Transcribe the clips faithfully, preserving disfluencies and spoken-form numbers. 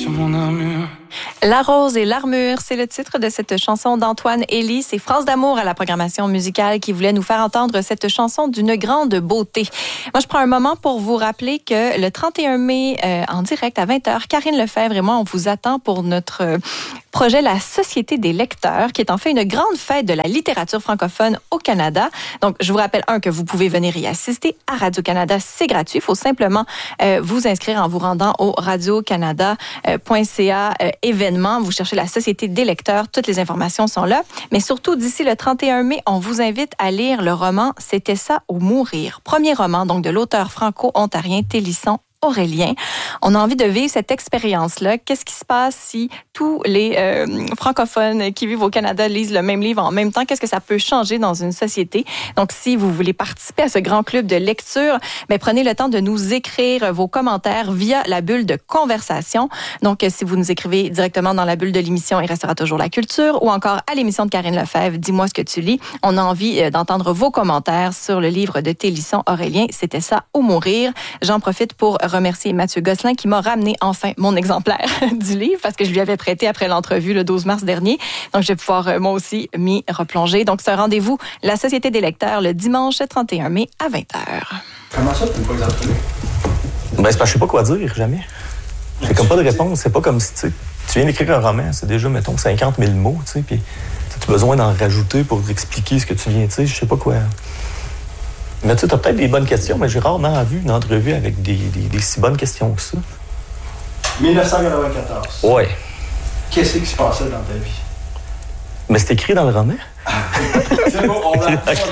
sur mon armure. La rose et l'armure, c'est le titre de cette chanson d'Antoine Elie. C'est France d'amour à la programmation musicale qui voulait nous faire entendre cette chanson d'une grande beauté. Moi, je prends un moment pour vous rappeler que le trente et un mai, euh, en direct à vingt heures, Karine Lefebvre et moi, on vous attend pour notre euh, projet La Société des lecteurs, qui est en fait une grande fête de la littérature francophone au Canada. Donc, je vous rappelle, un, que vous pouvez venir y assister à Radio-Canada. C'est gratuit. Il faut simplement euh, vous inscrire en vous rendant au radio canada point c a euh, événement. Vous cherchez la Société des lecteurs. Toutes les informations sont là. Mais surtout, d'ici le trente et un mai, on vous invite à lire le roman « C'était ça ou mourir ». Premier roman, donc, de l'auteur franco-ontarien Télisson Aurélien. On a envie de vivre cette expérience-là. Qu'est-ce qui se passe si tous les euh, francophones qui vivent au Canada lisent le même livre en même temps? Qu'est-ce que ça peut changer dans une société? Donc, si vous voulez participer à ce grand club de lecture, ben, prenez le temps de nous écrire vos commentaires via la bulle de conversation. Donc, si vous nous écrivez directement dans la bulle de l'émission, il restera toujours la culture, ou encore à l'émission de Karine Lefebvre, dis-moi ce que tu lis. On a envie d'entendre vos commentaires sur le livre de Télisson Aurélien. C'était ça ou mourir. J'en profite pour remercier Mathieu Gosselin qui m'a ramené enfin mon exemplaire du livre parce que je lui avais prêté après l'entrevue le douze mars dernier. Donc, je vais pouvoir euh, moi aussi m'y replonger. Donc, c'est un rendez-vous, la Société des lecteurs, le dimanche trente et un mai à vingt heures. Comment ça, tu n'aimes pas les entrevues? Ben, c'est parce que je sais pas quoi dire, jamais. J'ai comme pas de réponse. C'est pas comme si, tu sais, tu viens d'écrire un roman, c'est déjà, mettons, cinquante mille mots, tu sais, puis tu as besoin d'en rajouter pour expliquer ce que tu viens, tu sais, je sais pas quoi. Mais tu sais, t'as peut-être des bonnes questions, mais j'ai rarement vu une entrevue avec des, des, des si bonnes questions que ça. dix-neuf cent quatre-vingt-quatorze. Ouais. Qu'est-ce qui se passait dans ta vie? Mais c'est écrit dans le roman? C'est bon, on va...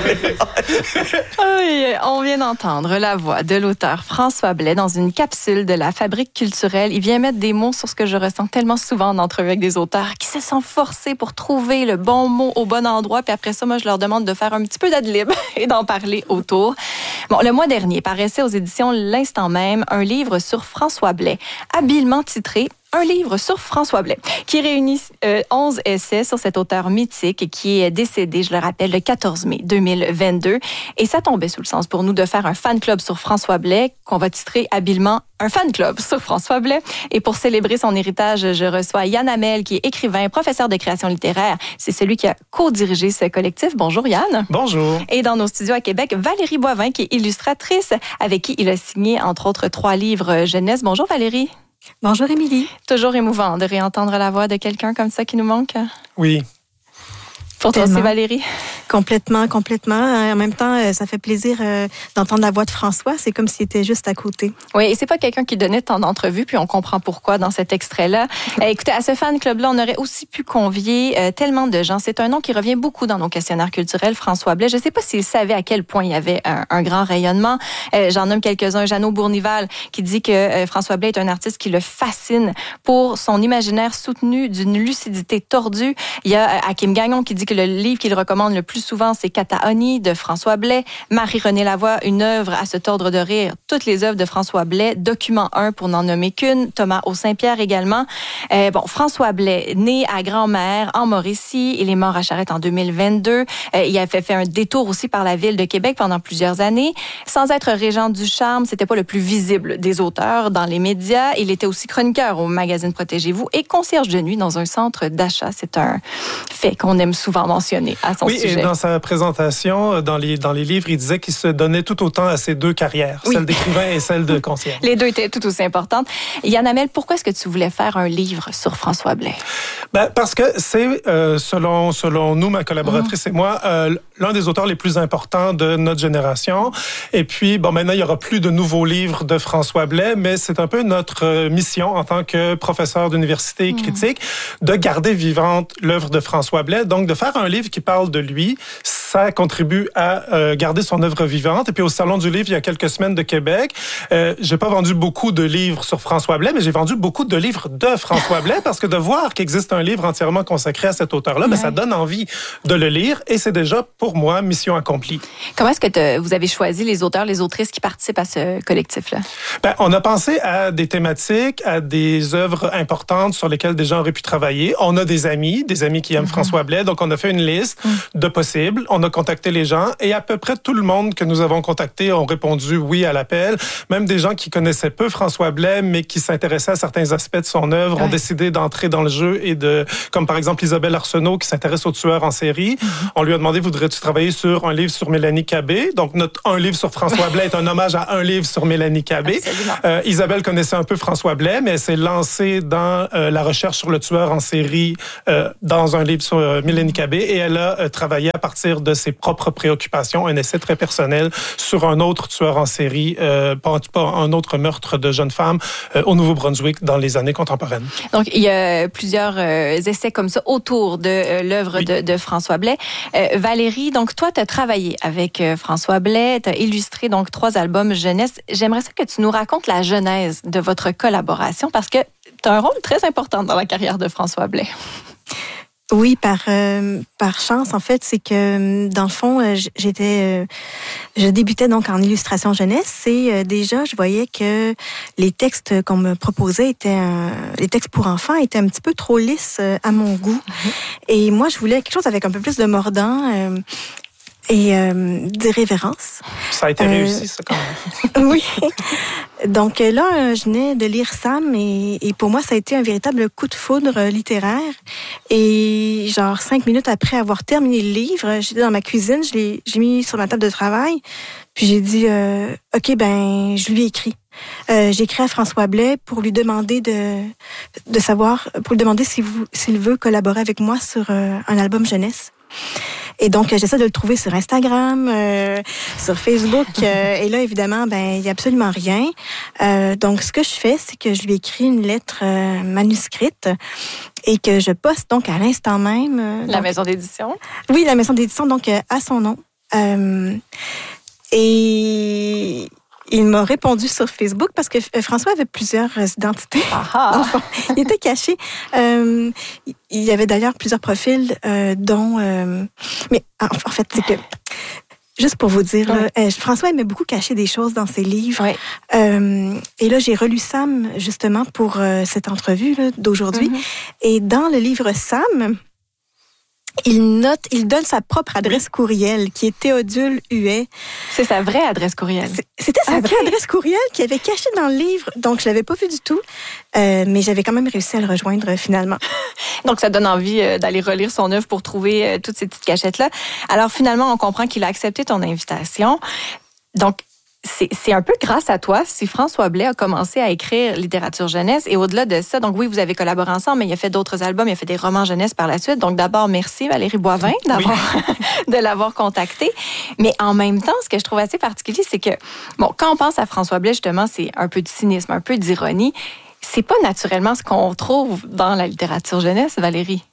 Oui, on vient d'entendre la voix de l'auteur François Blais dans une capsule de la Fabrique culturelle. Il vient mettre des mots sur ce que je ressens tellement souvent en entrevue avec des auteurs qui se sont forcés pour trouver le bon mot au bon endroit. Puis après ça, moi, je leur demande de faire un petit peu d'adlib et d'en parler autour. Bon, le mois dernier paraissait aux éditions L'Instant même un livre sur François Blais, habilement titré Un livre sur François Blais, qui réunit euh, onze essais sur cet auteur mythique qui est décédé, je le rappelle, le quatorze mai deux mille vingt-deux. Et ça tombait sous le sens pour nous de faire un fan club sur François Blais, qu'on va titrer habilement un fan club sur François Blais. Et pour célébrer son héritage, je reçois Yann Hamel, qui est écrivain, professeur de création littéraire. C'est celui qui a co-dirigé ce collectif. Bonjour Yann. Bonjour. Et dans nos studios à Québec, Valérie Boivin, qui est illustratrice, avec qui il a signé, entre autres, trois livres jeunesse. Bonjour Valérie. Bonjour Émilie. Toujours émouvant de réentendre la voix de quelqu'un comme ça qui nous manque. Oui. Pour toi aussi, Valérie? Complètement, complètement. En même temps, ça fait plaisir d'entendre la voix de François. C'est comme s'il était juste à côté. Oui, et c'est pas quelqu'un qui donnait tant d'entrevues, puis on comprend pourquoi dans cet extrait-là. Euh, écoutez, à ce fan club-là, on aurait aussi pu convier euh, tellement de gens. C'est un nom qui revient beaucoup dans nos questionnaires culturels, François Blais. Je sais pas s'il savait à quel point il y avait un, un grand rayonnement. Euh, j'en nomme quelques-uns. Jeannot Bournival, qui dit que euh, François Blais est un artiste qui le fascine pour son imaginaire soutenu d'une lucidité tordue. Il y a euh, Hakim Gagnon qui dit que le livre qu'il recommande le plus souvent, c'est Cataoni de François Blais. Marie-Renée Lavoie, une œuvre à se tordre de rire. Toutes les œuvres de François Blais. Document un pour n'en nommer qu'une. Thomas Au-Saint-Pierre également. Euh, bon, François Blais, né à Grand-Mère, en Mauricie. Il est mort à Charette en deux mille vingt-deux. Euh, il a fait, fait un détour aussi par la ville de Québec pendant plusieurs années. Sans être régent du charme, c'était pas le plus visible des auteurs dans les médias. Il était aussi chroniqueur au magazine Protégez-vous et concierge de nuit dans un centre d'achat. C'est un fait qu'on aime souvent mentionné à son oui, sujet. Oui, et dans sa présentation, dans les, dans les livres, il disait qu'il se donnait tout autant à ses deux carrières, oui. Celle d'écrivain et celle de concierge. Les deux étaient tout aussi importantes. Yann Hamel, pourquoi est-ce que tu voulais faire un livre sur François Blais? Ben, parce que c'est, euh, selon, selon nous, ma collaboratrice mmh. et moi, euh, l'un des auteurs les plus importants de notre génération. Et puis, bon, maintenant, il n'y aura plus de nouveaux livres de François Blais, mais c'est un peu notre mission en tant que professeur d'université et critique mmh. de garder vivante l'œuvre de François Blais. Donc, de faire un livre qui parle de lui, ça contribue à euh, garder son œuvre vivante. Et puis, au Salon du livre, il y a quelques semaines de Québec, euh, j'ai pas vendu beaucoup de livres sur François Blais, mais j'ai vendu beaucoup de livres de François Blais parce que de voir qu'il existe un livre entièrement consacré à cet auteur-là, ouais. ben, ça donne envie de le lire et c'est déjà, pour moi, mission accomplie. Comment est-ce que te, vous avez choisi les auteurs, les autrices qui participent à ce collectif-là? Ben, on a pensé à des thématiques, à des œuvres importantes sur lesquelles des gens auraient pu travailler. On a des amis, des amis qui aiment mm-hmm. François Blais, donc on a fait une liste mm. de possibilités possible. On a contacté les gens et à peu près tout le monde que nous avons contacté ont répondu oui à l'appel. Même des gens qui connaissaient peu François Blais, mais qui s'intéressaient à certains aspects de son œuvre, ouais. ont décidé d'entrer dans le jeu et de, comme par exemple Isabelle Arsenault qui s'intéresse aux tueurs en série. Mm-hmm. On lui a demandé, voudrais-tu travailler sur un livre sur Mélanie Cabé? Donc notre un livre sur François Blais est un hommage à un livre sur Mélanie Cabé. Euh, Isabelle connaissait un peu François Blais, mais elle s'est lancée dans euh, la recherche sur le tueur en série euh, dans un livre sur euh, Mélanie Cabé et elle a euh, travaillé à partir de ses propres préoccupations, un essai très personnel sur un autre tueur en série, euh, pas, pas un autre meurtre de jeune femme euh, au Nouveau-Brunswick dans les années contemporaines. Donc il y a plusieurs euh, essais comme ça autour de euh, l'œuvre oui. de, de François Blais. Euh, Valérie, donc toi tu as travaillé avec euh, François Blais, tu as illustré donc trois albums jeunesse. J'aimerais ça que tu nous racontes la genèse de votre collaboration parce que tu as un rôle très important dans la carrière de François Blais. Oui, par euh, par chance en fait, c'est que dans le fond, euh, j'étais, euh, je débutais donc en illustration jeunesse et euh, déjà je voyais que les textes qu'on me proposait étaient euh, les textes pour enfants étaient un petit peu trop lisses euh, à mon goût. Mm-hmm. Et moi, je voulais quelque chose avec un peu plus de mordant. Euh, et euh, d'irrévérence. Ça a été euh, réussi, ça, quand même. Oui. Donc là, je venais de lire Sam et, et pour moi, ça a été un véritable coup de foudre littéraire. Et genre, cinq minutes après avoir terminé le livre, j'étais dans ma cuisine, je l'ai, j'ai mis sur ma table de travail, puis j'ai dit, euh, OK, ben, je lui ai écrit. Euh, j'ai écrit à François Blais pour lui demander de, de savoir, pour lui demander s'il, vous, s'il veut collaborer avec moi sur euh, un album jeunesse. Et donc, j'essaie de le trouver sur Instagram, euh, sur Facebook. Euh, et là, évidemment, ben, il n'y a absolument rien. Euh, donc, ce que je fais, c'est que je lui écris une lettre euh, manuscrite et que je poste donc à l'instant même. Euh, la donc, maison d'édition? Oui, la maison d'édition, donc euh, à son nom. Euh, et... Il m'a répondu sur Facebook parce que François avait plusieurs identités. Enfin, il était caché. Euh, il y avait d'ailleurs plusieurs profils, euh, dont... Euh, mais en fait, c'est que... Juste pour vous dire, là, euh, François aimait beaucoup cacher des choses dans ses livres. Oui. Euh, et là, j'ai relu Sam, justement, pour euh, cette entrevue là, d'aujourd'hui. Mm-hmm. Et dans le livre Sam... Il note, il donne sa propre adresse courriel, qui est Théodule Huet. C'est sa vraie adresse courriel. C'était sa okay. vraie adresse courriel qu'il avait cachée dans le livre. Donc, je l'avais pas vu du tout. Euh, mais j'avais quand même réussi à le rejoindre finalement. Donc, ça donne envie euh, d'aller relire son œuvre pour trouver euh, toutes ces petites cachettes-là. Alors, finalement, on comprend qu'il a accepté ton invitation. Donc, C'est, c'est un peu grâce à toi si François Blais a commencé à écrire littérature jeunesse et au-delà de ça, donc oui, vous avez collaboré ensemble, mais il a fait d'autres albums, il a fait des romans jeunesse par la suite. Donc d'abord, merci Valérie Boivin d'avoir, oui. de l'avoir contacté. Mais en même temps, ce que je trouve assez particulier, c'est que, bon, quand on pense à François Blais, justement, c'est un peu de cynisme, un peu d'ironie. C'est pas naturellement ce qu'on trouve dans la littérature jeunesse, Valérie.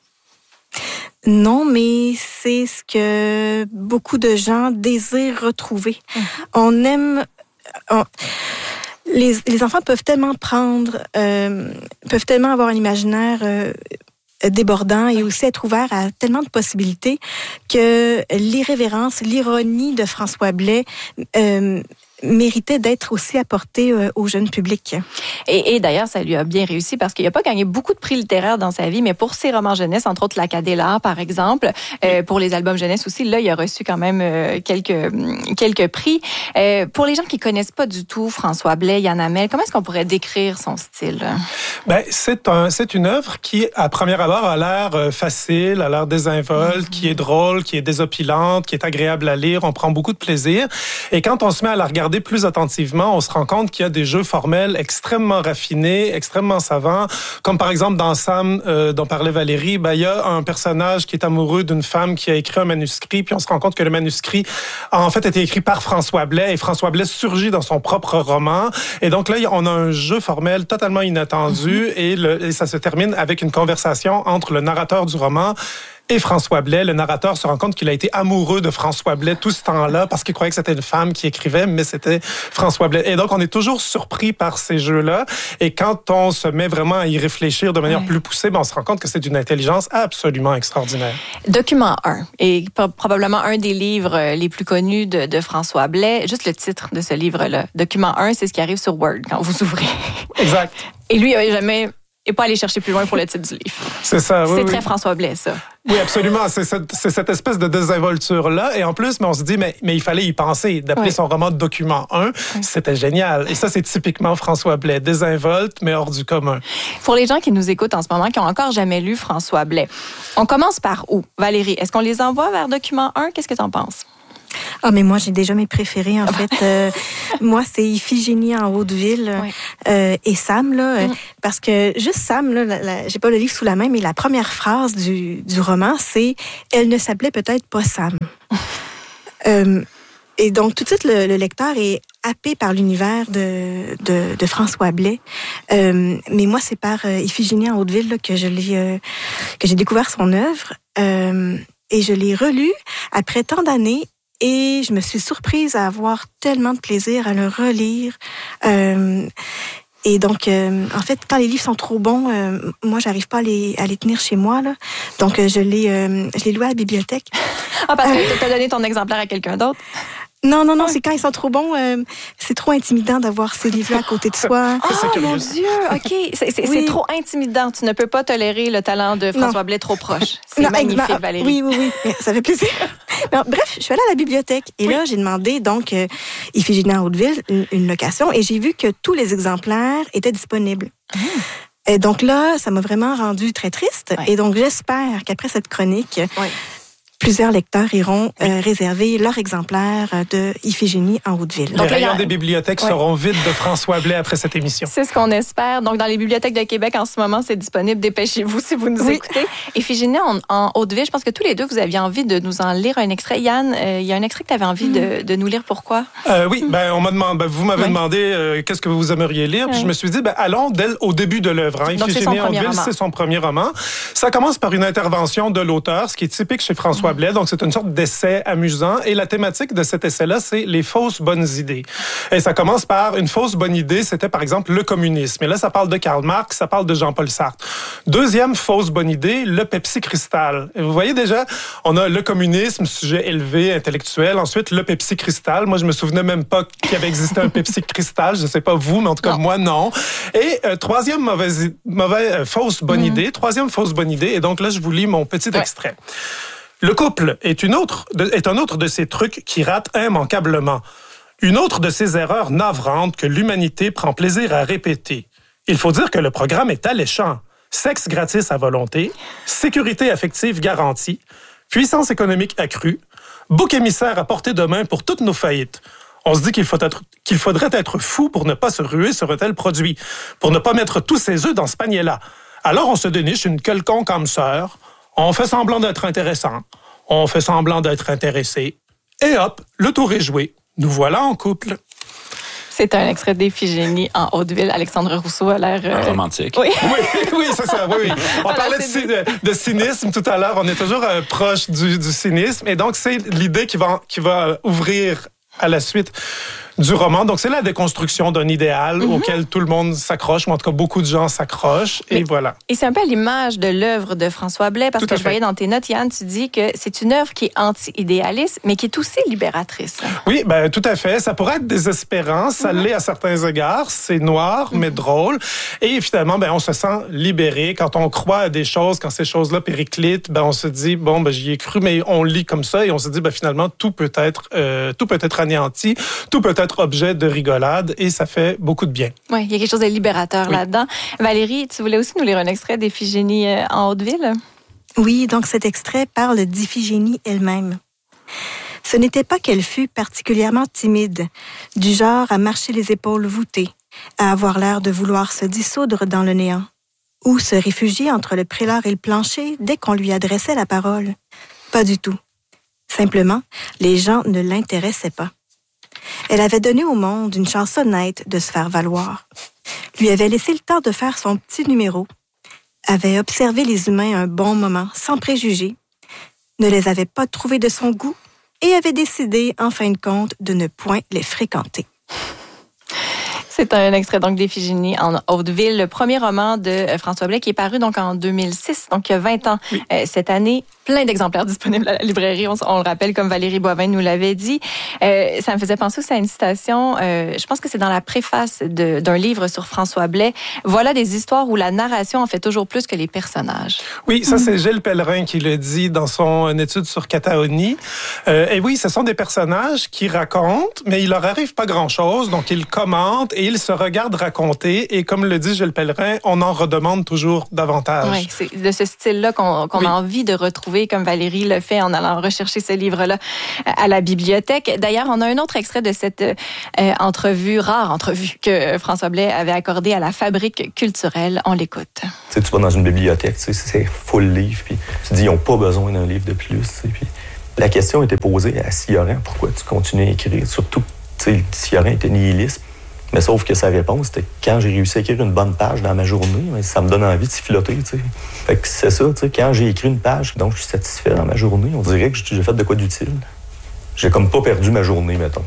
Non, mais c'est ce que beaucoup de gens désirent retrouver. Mmh. On aime... On, les, les enfants peuvent tellement prendre, euh, peuvent tellement avoir un imaginaire euh, débordant et aussi être ouverts à tellement de possibilités que l'irrévérence, l'ironie de François Blais... Euh, méritait d'être aussi apporté euh, au jeune public. Et, et d'ailleurs, ça lui a bien réussi parce qu'il n'a pas gagné beaucoup de prix littéraires dans sa vie, mais pour ses romans jeunesse, entre autres l'Acadélar, par exemple, euh, pour les albums jeunesse aussi, là, il a reçu quand même euh, quelques, quelques prix. Euh, pour les gens qui ne connaissent pas du tout François Blais, Yann Hamel, comment est-ce qu'on pourrait décrire son style? Ben, c'est, un, c'est une œuvre qui, à premier abord, a l'air facile, a l'air désinvolte, mm-hmm. qui est drôle, qui est désopilante, qui est agréable à lire. On prend beaucoup de plaisir. Et quand on se met à la regarder plus attentivement, on se rend compte qu'il y a des jeux formels extrêmement raffinés, extrêmement savants, comme par exemple dans Sam, euh, dont parlait Valérie, ben, il y a un personnage qui est amoureux d'une femme qui a écrit un manuscrit, puis on se rend compte que le manuscrit a en fait été écrit par François Blais, et François Blais surgit dans son propre roman, et donc là, on a un jeu formel totalement inattendu, mm-hmm. et, le, et ça se termine avec une conversation entre le narrateur du roman et François Blais. Le narrateur se rend compte qu'il a été amoureux de François Blais tout ce temps-là parce qu'il croyait que c'était une femme qui écrivait, mais c'était François Blais. Et donc, on est toujours surpris par ces jeux-là. Et quand on se met vraiment à y réfléchir de manière ouais. plus poussée, ben on se rend compte que c'est d'une intelligence absolument extraordinaire. Document un est probablement un des livres les plus connus de, de François Blais. Juste le titre de ce livre-là. Document un, c'est ce qui arrive sur Word quand vous ouvrez. Exact. Et lui, il n'avait jamais et pas aller chercher plus loin pour le titre du livre. C'est ça, oui. C'est oui. très François Blais, ça. Oui, absolument. C'est cette, c'est cette espèce de désinvolture-là. Et en plus, mais on se dit, mais, mais il fallait y penser. D'appeler oui. son roman Document un, oui. c'était génial. Et ça, c'est typiquement François Blais. Désinvolte, mais hors du commun. Pour les gens qui nous écoutent en ce moment, qui n'ont encore jamais lu François Blais, on commence par où? Valérie, est-ce qu'on les envoie vers Document un? Qu'est-ce que tu en penses? Ah, mais moi, j'ai déjà mes préférés, en fait. Euh, moi, c'est Iphigénie en Hauteville oui. euh, et Sam, là, mm. parce que juste Sam, là, la, la, j'ai pas le livre sous la main, mais la première phrase du, du roman, c'est « Elle ne s'appelait peut-être pas Sam ». euh, Et donc, tout de suite, le, le lecteur est happé par l'univers de, de, de François Blais. Euh, mais moi, c'est par euh, Iphigénie en Hauteville là, que, je l'ai, euh, que j'ai découvert son œuvre. Euh, et je l'ai relu après tant d'années. Et je me suis surprise à avoir tellement de plaisir à le relire. Euh, et donc, euh, en fait, quand les livres sont trop bons, euh, moi, j'arrive pas à les, à les tenir chez moi. Là. Donc, euh, je l'ai, euh, je l'ai loué à la bibliothèque. Ah, parce que tu as donné ton exemplaire à quelqu'un d'autre? Non, non, non, c'est quand ils sont trop bons, euh, c'est trop intimidant d'avoir ces livres-là à côté de soi. Oh mon Dieu, OK. C'est, c'est, oui. c'est trop intimidant. Tu ne peux pas tolérer le talent de François non. Blais trop proche. C'est non, magnifique, bah, Valérie. Oui, oui, oui, ça fait plaisir. Non, bref, je suis allée à la bibliothèque et oui. là, j'ai demandé donc euh, Iphigénie en Hauteville, une, une location, et j'ai vu que tous les exemplaires étaient disponibles. Mmh. Et donc là, ça m'a vraiment rendue très triste. Ouais. Et donc, j'espère qu'après cette chronique... Ouais. Plusieurs lecteurs iront oui. euh, réserver leur exemplaire de Iphigénie en Hauteville. Les rayons des bibliothèques ouais. seront vides de François Blais après cette émission. C'est ce qu'on espère. Donc, dans les bibliothèques de Québec, en ce moment, c'est disponible. Dépêchez-vous si vous nous oui. écoutez. Iphigénie en, en Hauteville, je pense que tous les deux, vous aviez envie de nous en lire un extrait. Yann, euh, il y a un extrait que tu avais envie mmh. de, de nous lire. Pourquoi? Euh, oui, ben, on m'a demandé, ben, vous m'avez oui. demandé euh, qu'est-ce que vous aimeriez lire. Oui. Puis je me suis dit, ben, allons dès, au début de l'œuvre. Hein. Iphigénie en Hauteville, c'est son premier roman. Ça commence par une intervention de l'auteur, ce qui est typique chez François mmh. Blais. Donc, c'est une sorte d'essai amusant. Et la thématique de cet essai-là, c'est les fausses bonnes idées. Et ça commence par une fausse bonne idée, c'était par exemple le communisme. Et là, ça parle de Karl Marx, ça parle de Jean-Paul Sartre. Deuxième fausse bonne idée, le Pepsi Cristal. Et vous voyez déjà, on a le communisme, sujet élevé, intellectuel. Ensuite, le Pepsi Cristal. Moi, je me souvenais même pas qu'il y avait existé un Pepsi Cristal. Je sais pas vous, mais en tout cas, non. moi, non. Et euh, troisième mauvaise, mauvaise euh, fausse bonne mmh. idée. Troisième fausse bonne idée. Et donc là, je vous lis mon petit ouais. extrait. Le couple est, une autre de, est un autre de ces trucs qui ratent immanquablement. Une autre de ces erreurs navrantes que l'humanité prend plaisir à répéter. Il faut dire que le programme est alléchant. Sexe gratis à volonté, sécurité affective garantie, puissance économique accrue, bouc émissaire à portée de main pour toutes nos faillites. On se dit qu'il, faut être, qu'il faudrait être fou pour ne pas se ruer sur un tel produit, pour ne pas mettre tous ses œufs dans ce panier-là. Alors on se déniche une quelconque âme sœur. On fait semblant d'être intéressant, on fait semblant d'être intéressé, et hop, le tour est joué. Nous voilà en couple. C'est un extrait d'Iphigénie en Hauteville. Alexandre Rousseau a l'air... Euh... romantique. Oui, oui, oui c'est ça, oui. oui. On voilà, parlait de, de, de cynisme tout à l'heure, on est toujours euh, proche du, du cynisme, et donc c'est l'idée qui va, qui va ouvrir à la suite du roman. Donc, c'est la déconstruction d'un idéal mm-hmm. auquel tout le monde s'accroche, ou en tout cas, beaucoup de gens s'accrochent, et Mais, voilà. Et c'est un peu à l'image de l'œuvre de François Blais, parce tout que je voyais dans tes notes, Yann, tu dis que c'est une œuvre qui est anti-idéaliste, mais qui est aussi libératrice. Oui, ben tout à fait. Ça pourrait être désespérant, ça mm-hmm. l'est à certains égards, c'est noir, mm-hmm. mais drôle, et finalement, ben on se sent libéré. Quand on croit à des choses, quand ces choses-là périclitent, ben on se dit, bon, ben j'y ai cru, mais on lit comme ça, et on se dit, ben finalement, tout peut être, euh, tout peut être anéanti, tout peut être objet de rigolade et ça fait beaucoup de bien. Oui, il y a quelque chose de libérateur oui. là-dedans. Valérie, tu voulais aussi nous lire un extrait d'Iphigénie en Hauteville? Oui, donc cet extrait parle d'Iphigénie elle-même. Ce n'était pas qu'elle fût particulièrement timide, du genre à marcher les épaules voûtées, à avoir l'air de vouloir se dissoudre dans le néant, ou se réfugier entre le prélat et le plancher dès qu'on lui adressait la parole. Pas du tout. Simplement, les gens ne l'intéressaient pas. Elle avait donné au monde une chance honnête de se faire valoir, lui avait laissé le temps de faire son petit numéro, avait observé les humains un bon moment sans préjugés, ne les avait pas trouvés de son goût et avait décidé, en fin de compte, de ne point les fréquenter. C'est un extrait donc d'Iphigénie en Hauteville, le premier roman de François Blais qui est paru donc en deux mille six, donc il y a vingt ans oui. euh, cette année. plein d'exemplaires disponibles à la librairie. On, on le rappelle, comme Valérie Boivin nous l'avait dit. Euh, ça me faisait penser aussi à une citation, euh, je pense que c'est dans la préface de, d'un livre sur François Blais. Voilà des histoires où la narration en fait toujours plus que les personnages. Oui, ça, c'est Gilles Pellerin qui le dit dans son étude sur Cataoni. Euh, et oui, ce sont des personnages qui racontent, mais il leur arrive pas grand-chose, donc ils commentent et ils se regardent raconter. Et comme le dit Gilles Pellerin, on en redemande toujours davantage. Oui, c'est de ce style-là qu'on, qu'on oui. a envie de retrouver, comme Valérie le fait en allant rechercher ce livre-là à la bibliothèque. D'ailleurs, on a un autre extrait de cette euh, entrevue, rare entrevue, que François Blais avait accordée à la Fabrique culturelle. On l'écoute. Tu sais, tu vas dans une bibliothèque, tu sais, c'est full livre, puis tu dis, ils n'ont pas besoin d'un livre de plus. Tu sais, puis la question était posée à Sioran, pourquoi tu continues à écrire? Surtout, tu sais, Sioran était nihiliste. Mais sauf que sa réponse, c'était quand j'ai réussi à écrire une bonne page dans ma journée, ça me donne envie de siffloter, tu sais. Fait que c'est ça, tu sais, quand j'ai écrit une page dont je suis satisfait dans ma journée, on dirait que j'ai fait de quoi d'utile. J'ai comme pas perdu ma journée, mettons.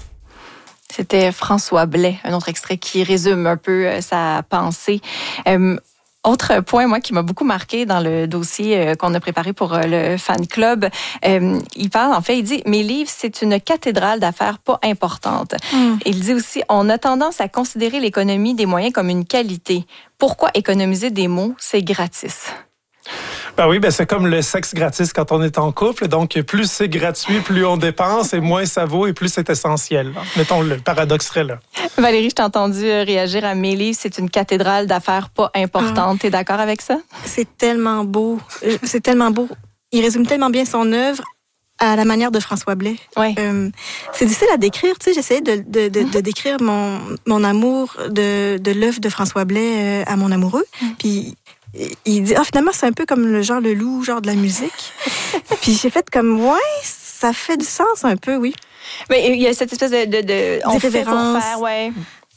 C'était François Blais, un autre extrait qui résume un peu sa pensée. Euh, Autre point, moi, qui m'a beaucoup marqué dans le dossier euh, qu'on a préparé pour euh, le fan club, euh, il parle, en fait, il dit « Mes livres, c'est une cathédrale d'affaires pas importante. Mm. » Il dit aussi « On a tendance à considérer l'économie des moyens comme une qualité. Pourquoi économiser des mots, c'est gratis? » Ben oui, ben c'est comme le sexe gratis quand on est en couple. Donc, plus c'est gratuit, plus on dépense et moins ça vaut et plus c'est essentiel. Mettons, le paradoxe serait là. Valérie, je t'ai entendu réagir à mes livres. C'est une cathédrale d'affaires pas importante. Ah. T'es d'accord avec ça? C'est tellement beau. C'est tellement beau. Il résume tellement bien son œuvre à la manière de François Blais. Ouais. Euh, c'est difficile à décrire. Tu sais, j'essayais de, de, de, de décrire mon, mon amour de, de l'œuvre de François Blais à mon amoureux. Mm. Puis, il dit, ah, finalement, c'est un peu comme le genre le loup, genre de la musique. Puis j'ai fait comme, ouais, ça fait du sens un peu, oui. Mais il y a cette espèce de... de, de on fait pour faire, ouais.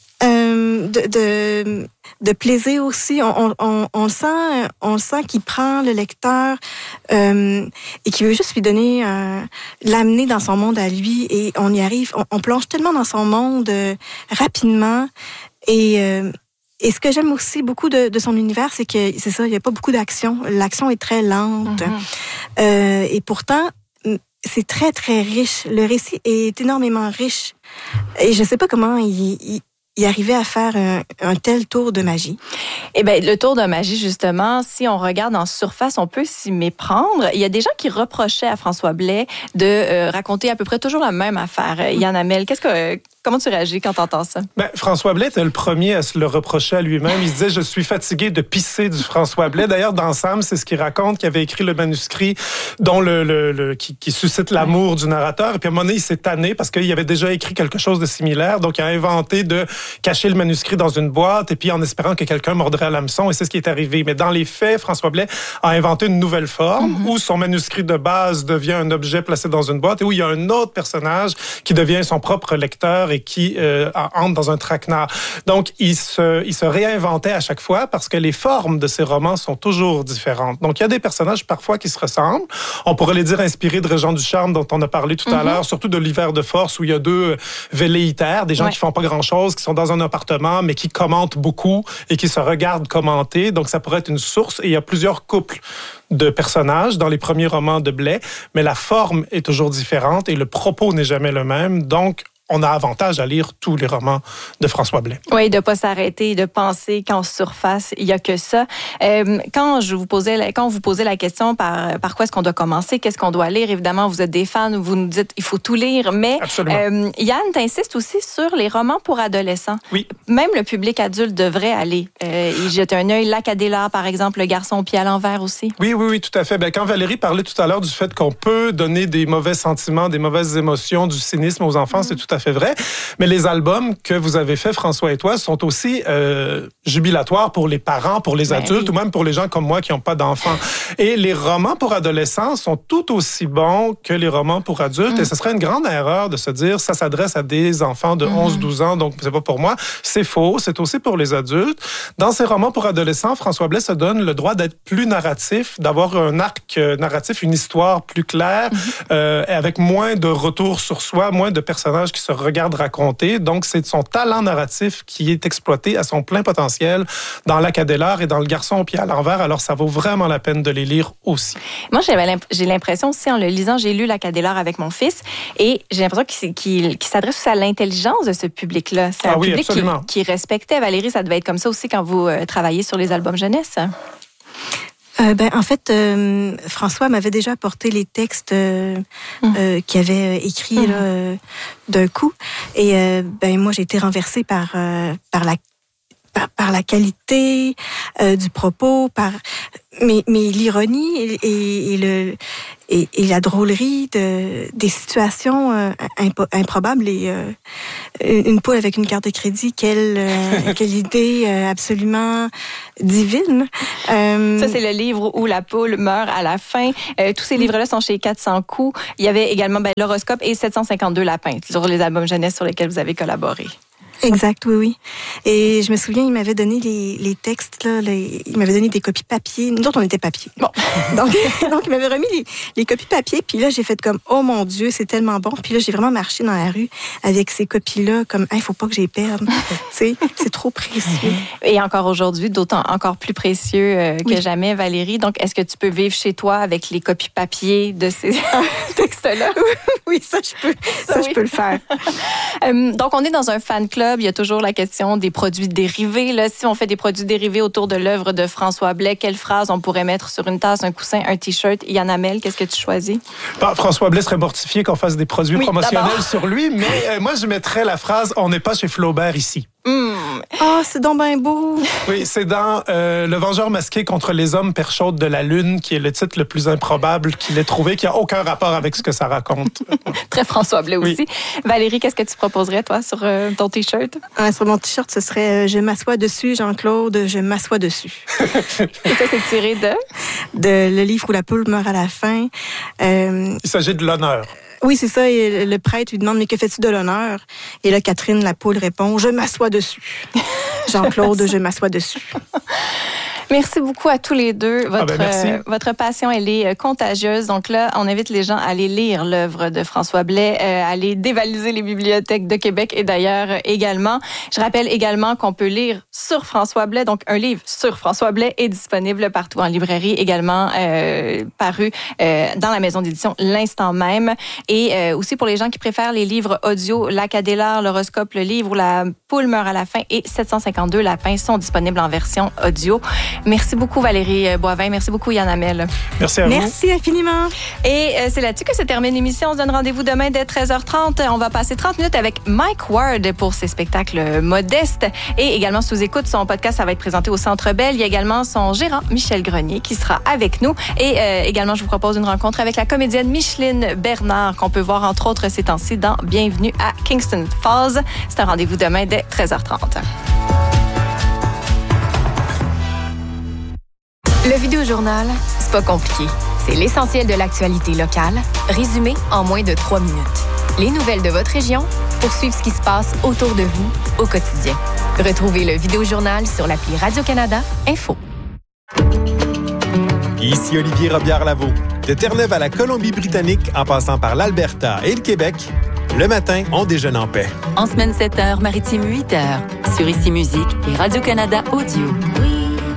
Euh, de, de, de plaisir aussi. On, on, on le sent, on le sent qu'il prend le lecteur euh, et qu'il veut juste lui donner, euh, l'amener dans son monde à lui. Et on y arrive, on, on plonge tellement dans son monde euh, rapidement. Et... Euh, Et ce que j'aime aussi beaucoup de, de son univers, c'est que c'est ça, il n'y a pas beaucoup d'action. L'action est très lente. Mm-hmm. Euh, et pourtant, c'est très, très riche. Le récit est énormément riche. Et je ne sais pas comment il, il, il arrivait à faire un, un tel tour de magie. Eh bien, le tour de magie, justement, si on regarde en surface, on peut s'y méprendre. Il y a des gens qui reprochaient à François Blais de euh, raconter à peu près toujours la même affaire. Yann Hamel, qu'est-ce que... Comment tu réagis quand tu entends ça? Ben, François Blais était le premier à se le reprocher à lui-même. Il se disait, je suis fatigué de pisser du François Blais. D'ailleurs, dans Sam, c'est ce qu'il raconte, qu'il avait écrit le manuscrit dont le, le, le, qui, qui suscite l'amour du narrateur. Et puis à un moment donné, il s'est tanné parce qu'il avait déjà écrit quelque chose de similaire. Donc, il a inventé de cacher le manuscrit dans une boîte et puis en espérant que quelqu'un mordrait à l'hameçon. Et c'est ce qui est arrivé. Mais dans les faits, François Blais a inventé une nouvelle forme mm-hmm. où son manuscrit de base devient un objet placé dans une boîte et où il y a un autre personnage qui devient son propre lecteur et qui euh, entre dans un traquenard. Donc, il se, il se réinventait à chaque fois parce que les formes de ses romans sont toujours différentes. Donc, il y a des personnages parfois qui se ressemblent. On pourrait les dire inspirés de Régent Ducharme, dont on a parlé tout mm-hmm. à l'heure, surtout de l'Hiver de force, où il y a deux velléitaires, des gens ouais. qui font pas grand-chose, qui sont dans un appartement, mais qui commentent beaucoup et qui se regardent commenter. Donc, ça pourrait être une source. Et il y a plusieurs couples de personnages dans les premiers romans de Blais, mais la forme est toujours différente et le propos n'est jamais le même. Donc, on a avantage à lire tous les romans de François Blais. Oui, de ne pas s'arrêter, de penser qu'en surface, il n'y a que ça. Euh, quand, je vous posais la, quand vous posez la question par, par quoi est-ce qu'on doit commencer, qu'est-ce qu'on doit lire, évidemment, vous êtes des fans, vous nous dites il faut tout lire, mais euh, Yann, t'insistes aussi sur les romans pour adolescents. Oui. Même le public adulte devrait aller euh, y jeter un œil. Lac Adélard, par exemple, Le garçon au pied à l'envers aussi. Oui, oui, oui, tout à fait. Bien, quand Valérie parlait tout à l'heure du fait qu'on peut donner des mauvais sentiments, des mauvaises émotions, du cynisme aux enfants, mmh. c'est tout à fait vrai. Mais les albums que vous avez faits, François et toi, sont aussi euh, jubilatoires pour les parents, pour les adultes, oui. ou même pour les gens comme moi qui n'ont pas d'enfants. Et les romans pour adolescents sont tout aussi bons que les romans pour adultes. Mmh. Et ce serait une grande erreur de se dire ça s'adresse à des enfants de mmh. onze douze ans, donc c'est pas pour moi. C'est faux, c'est aussi pour les adultes. Dans ces romans pour adolescents, François Blais se donne le droit d'être plus narratif, d'avoir un arc narratif, une histoire plus claire, mmh. euh, avec moins de retour sur soi, moins de personnages qui se regarde raconter. Donc, c'est son talent narratif qui est exploité à son plein potentiel dans Lac Adélard et dans Le Garçon au pied à l'envers. Alors, ça vaut vraiment la peine de les lire aussi. Moi, j'avais j'ai l'impression aussi, en le lisant, j'ai lu Lac Adélard avec mon fils et j'ai l'impression qu'il, qu'il, qu'il s'adresse aussi à l'intelligence de ce public-là. C'est ah un oui, public absolument. qui, qui respectait. Valérie, ça devait être comme ça aussi quand vous euh, travaillez sur les albums jeunesse. Euh, ben, en fait, euh, François m'avait déjà apporté les textes euh, mmh. euh, qu'il avait écrits mmh. là, euh, d'un coup. Et euh, ben, moi, j'ai été renversée par, euh, par, la, par, par la qualité euh, du propos, par mais, mais l'ironie et, et, et, le, et, et la drôlerie de, des situations euh, impo, improbables. Et euh, une poule avec une carte de crédit, quelle, euh, quelle idée euh, absolument divine. Euh, Ça, c'est le livre où la poule meurt à la fin. Euh, tous ces livres-là sont chez quatre cents coups. Il y avait également ben, l'horoscope et sept cent cinquante-deux lapins sur les albums jeunesse sur lesquels vous avez collaboré. Exact, oui, oui. Et je me souviens, il m'avait donné les, les textes, là, les, il m'avait donné des copies papier. Nous autres, on était papier. Bon. donc, donc, il m'avait remis les, les copies papier. Puis là, j'ai fait comme, oh mon Dieu, c'est tellement bon. Puis là, j'ai vraiment marché dans la rue avec ces copies-là, comme, il hey, faut pas que je les perde. Tu sais, c'est trop précieux. Et encore aujourd'hui, d'autant encore plus précieux euh, que oui. jamais, Valérie. Donc, est-ce que tu peux vivre chez toi avec les copies papier de ces textes-là? Oui, ça, je peux. Ça, ça oui. je peux le faire. euh, donc, on est dans un fan club. Il y a toujours la question des produits dérivés. Là, si on fait des produits dérivés autour de l'œuvre de François Blais, quelle phrase on pourrait mettre sur une tasse, un coussin, un T-shirt? Yann Hamel, qu'est-ce que tu choisis? Bah, François Blais serait mortifié qu'on fasse des produits oui, promotionnels d'abord. sur lui, mais euh, moi, je mettrais la phrase « On n'est pas chez Flaubert ici ». Mmh. Oh, c'est donc bien beau! Oui, c'est dans euh, Le Vengeur masqué contre les hommes perchaudes de la Lune, qui est le titre le plus improbable qu'il ait trouvé, qui n'a aucun rapport avec ce que ça raconte. Très François Blais aussi. Oui. Valérie, qu'est-ce que tu proposerais, toi, sur euh, ton T-shirt? Ah, sur mon T-shirt, ce serait euh, « Je m'assois dessus, Jean-Claude, je m'assois dessus ». Et ça, c'est tiré de? De Le livre où la poule meurt à la fin. Euh, Il s'agit de l'honneur. Oui, c'est ça. Et le prêtre lui demande, mais que fais-tu de l'honneur? Et là, Catherine, la poule, répond, je m'assois dessus. Jean-Claude, je m'assois dessus. Merci beaucoup à tous les deux. Votre, ah ben merci. euh, votre passion, elle est contagieuse. Donc là, on invite les gens à aller lire l'œuvre de François Blais, euh, à aller dévaliser les bibliothèques de Québec et d'ailleurs euh, également. Je rappelle également qu'on peut lire sur François Blais. Donc, un livre sur François Blais est disponible partout en librairie, également euh, paru euh, dans la maison d'édition l'instant même. Et euh, aussi pour les gens qui préfèrent les livres audio, Lac Adélard, l'horoscope, le livre où la poule meurt à la fin et sept cent cinquante-deux lapins sont disponibles en version audio. Merci beaucoup Valérie Boivin, merci beaucoup Yann Hamel. Merci à vous. Merci infiniment. Et euh, c'est là-dessus que se termine l'émission. On se donne rendez-vous demain dès treize heures trente. On va passer trente minutes avec Mike Ward pour ses spectacles modestes. Et également sous écoute, son podcast, ça va être présenté au Centre Bell. Il y a également son gérant, Michel Grenier, qui sera avec nous. Et euh, également, je vous propose une rencontre avec la comédienne Micheline Bernard, qu'on peut voir entre autres ces temps-ci dans Bienvenue à Kingston Falls. C'est un rendez-vous demain dès treize heures trente. Le Vidéojournal, c'est pas compliqué. C'est l'essentiel de l'actualité locale, résumé en moins de trois minutes. Les nouvelles de votre région pour suivre ce qui se passe autour de vous au quotidien. Retrouvez le Vidéojournal sur l'appli Radio-Canada Info. Ici Olivier Robillard-Lavaux. De Terre-Neuve à la Colombie-Britannique, en passant par l'Alberta et le Québec, le matin, on déjeune en paix. En semaine sept heures, maritime huit heures, sur Ici Musique et Radio-Canada Audio. Oui.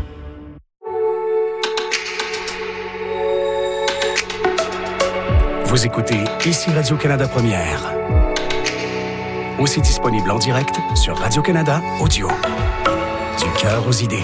Vous écoutez Ici Radio-Canada Première. Aussi disponible en direct sur Radio-Canada Audio. Du cœur aux idées.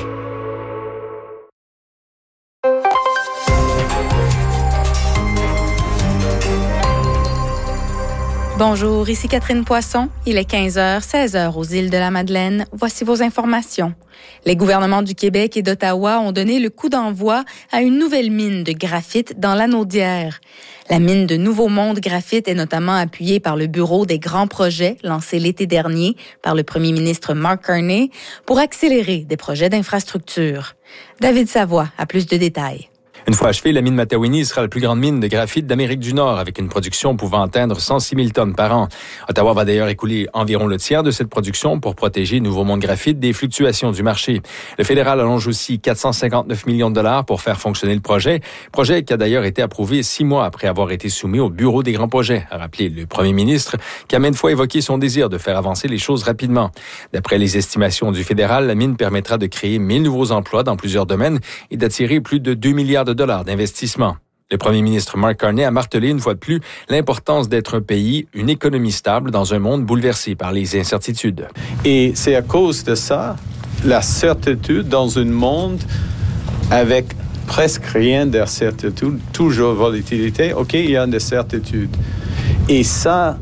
Bonjour, ici Catherine Poisson. Il est quinze heures, seize heures aux îles de la Madeleine. Voici vos informations. Les gouvernements du Québec et d'Ottawa ont donné le coup d'envoi à une nouvelle mine de graphite dans l'Anaudière. La mine de Nouveau Monde Graphite est notamment appuyée par le Bureau des grands projets lancé l'été dernier par le premier ministre Mark Carney pour accélérer des projets d'infrastructure. David Savoie a plus de détails. Une fois achevée, la mine Matawinie sera la plus grande mine de graphite d'Amérique du Nord, avec une production pouvant atteindre cent six mille tonnes par an. Ottawa va d'ailleurs écouler environ le tiers de cette production pour protéger Nouveau Monde Graphite des fluctuations du marché. Le fédéral allonge aussi quatre cent cinquante-neuf millions de dollars pour faire fonctionner le projet. Projet qui a d'ailleurs été approuvé six mois après avoir été soumis au Bureau des grands projets, a rappelé le premier ministre, qui a maintes fois évoqué son désir de faire avancer les choses rapidement. D'après les estimations du fédéral, la mine permettra de créer mille nouveaux emplois dans plusieurs domaines et d'attirer plus de deux milliards de dollars d'investissement. Le premier ministre Mark Carney a martelé une fois de plus l'importance d'être un pays, une économie stable dans un monde bouleversé par les incertitudes. Et c'est à cause de ça, la certitude dans un monde avec presque rien d'incertitude, toujours volatilité, OK, il y a des certitudes. Et ça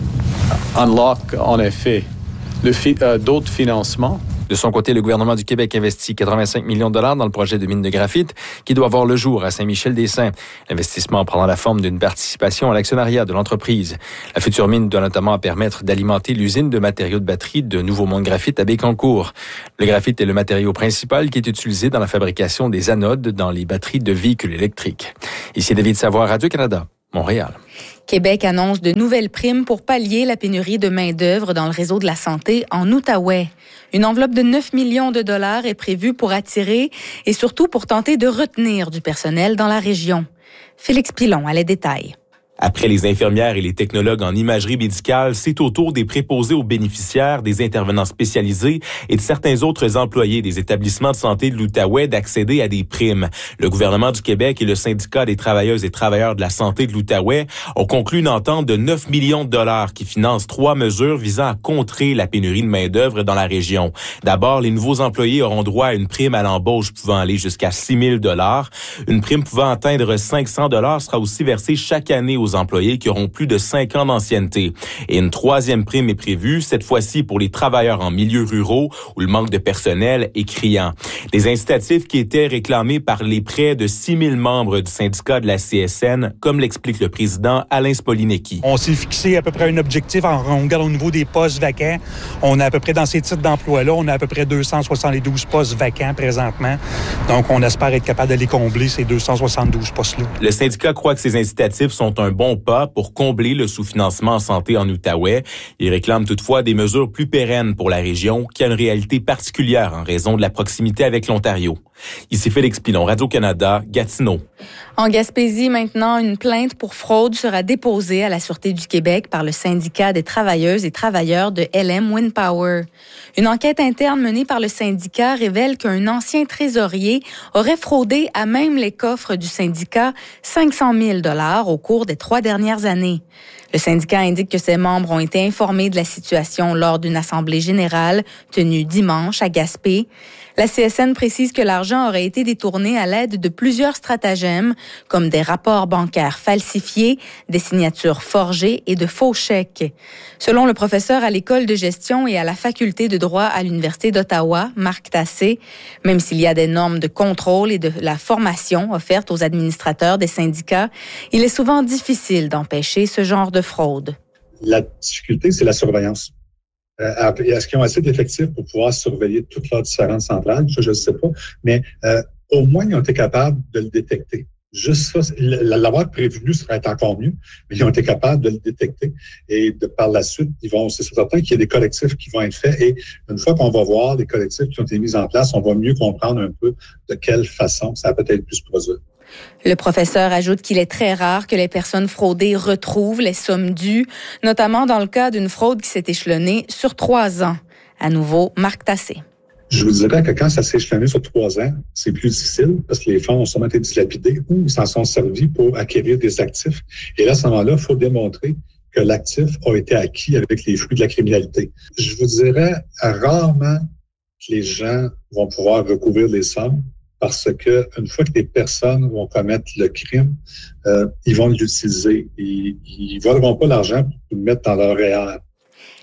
unlock en effet le fi- euh, d'autres financements. De son côté, le gouvernement du Québec investit quatre-vingt-cinq millions de dollars dans le projet de mine de graphite qui doit voir le jour à Saint-Michel-des-Saints. L'investissement prendra la forme d'une participation à l'actionnariat de l'entreprise. La future mine doit notamment permettre d'alimenter l'usine de matériaux de batterie de Nouveau Monde Graphite à Bécancour. Le graphite est le matériau principal qui est utilisé dans la fabrication des anodes dans les batteries de véhicules électriques. Ici David Savoie, Radio-Canada, Montréal. Québec annonce de nouvelles primes pour pallier la pénurie de main-d'œuvre dans le réseau de la santé en Outaouais. Une enveloppe de neuf millions de dollars est prévue pour attirer et surtout pour tenter de retenir du personnel dans la région. Félix Pilon a les détails. Après les infirmières et les technologues en imagerie médicale, c'est au tour des préposés aux bénéficiaires, des intervenants spécialisés et de certains autres employés des établissements de santé de l'Outaouais d'accéder à des primes. Le gouvernement du Québec et le syndicat des travailleuses et travailleurs de la santé de l'Outaouais ont conclu une entente de neuf millions de dollars qui finance trois mesures visant à contrer la pénurie de main-d'œuvre dans la région. D'abord, les nouveaux employés auront droit à une prime à l'embauche pouvant aller jusqu'à six mille dollars. Une prime pouvant atteindre cinq cents dollars sera aussi versée chaque année aux aux employés qui auront plus de cinq ans d'ancienneté. Et une troisième prime est prévue, cette fois-ci pour les travailleurs en milieux ruraux où le manque de personnel est criant. Des incitatifs qui étaient réclamés par les près de six mille membres du syndicat de la C S N, comme l'explique le président Alain Spolinecki. On s'est fixé à peu près un objectif, en, on regarde au niveau des postes vacants. On a à peu près, dans ces titres d'emploi-là, on a à peu près deux cent soixante-douze postes vacants présentement. Donc, on espère être capable d'aller combler ces deux cent soixante-douze postes-là. Le syndicat croit que ces incitatifs sont un bon pas pour combler le sous-financement en santé en Outaouais. Il réclame toutefois des mesures plus pérennes pour la région, qui a une réalité particulière en raison de la proximité avec l'Ontario. Ici Félix Pilon, Radio-Canada, Gatineau. En Gaspésie, maintenant, une plainte pour fraude sera déposée à la Sûreté du Québec par le syndicat des travailleuses et travailleurs de L M Wind Power. Une enquête interne menée par le syndicat révèle qu'un ancien trésorier aurait fraudé à même les coffres du syndicat cinq cent mille dollars au cours des trois dernières années. Le syndicat indique que ses membres ont été informés de la situation lors d'une assemblée générale tenue dimanche à Gaspé. La C S N précise que l'argent aurait été détourné à l'aide de plusieurs stratagèmes, comme des rapports bancaires falsifiés, des signatures forgées et de faux chèques. Selon le professeur à l'École de gestion et à la faculté de droit à l'Université d'Ottawa, Marc Tassé, même s'il y a des normes de contrôle et de la formation offertes aux administrateurs des syndicats, il est souvent difficile d'empêcher ce genre de fraude. La difficulté, c'est la surveillance. Euh, est-ce qu'ils ont assez d'effectifs pour pouvoir surveiller toutes leurs différentes centrales? Ça, je ne sais pas. Mais euh, au moins, ils ont été capables de le détecter. Juste ça, l'avoir prévenu serait encore mieux, mais ils ont été capables de le détecter. Et de, par la suite, ils vont, c'est certain qu'il y a des collectifs qui vont être faits. Et une fois qu'on va voir les collectifs qui ont été mis en place, on va mieux comprendre un peu de quelle façon ça va peut-être plus se produire. Le professeur ajoute qu'il est très rare que les personnes fraudées retrouvent les sommes dues, notamment dans le cas d'une fraude qui s'est échelonnée sur trois ans. À nouveau, Marc Tassé. Je vous dirais que quand ça s'est échelonné sur trois ans, c'est plus difficile parce que les fonds ont sûrement été dilapidés ou ils s'en sont servis pour acquérir des actifs. Et là, à ce moment-là, il faut démontrer que l'actif a été acquis avec les fruits de la criminalité. Je vous dirais rarement que les gens vont pouvoir recouvrir les sommes. Parce que une fois que les personnes vont commettre le crime, euh, ils vont l'utiliser. Ils ne voleront pas l'argent pour le mettre dans leur R E E R.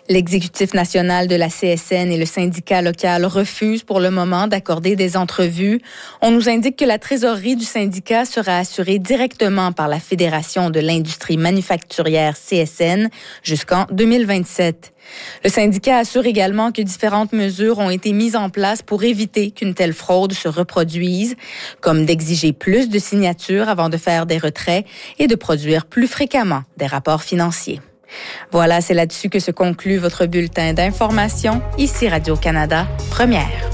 L'exécutif national de la C S N et le syndicat local refusent pour le moment d'accorder des entrevues. On nous indique que la trésorerie du syndicat sera assurée directement par la Fédération de l'industrie manufacturière C S N jusqu'en deux mille vingt-sept. Le syndicat assure également que différentes mesures ont été mises en place pour éviter qu'une telle fraude se reproduise, comme d'exiger plus de signatures avant de faire des retraits et de produire plus fréquemment des rapports financiers. Voilà, c'est là-dessus que se conclut votre bulletin d'information. Ici Radio-Canada, première.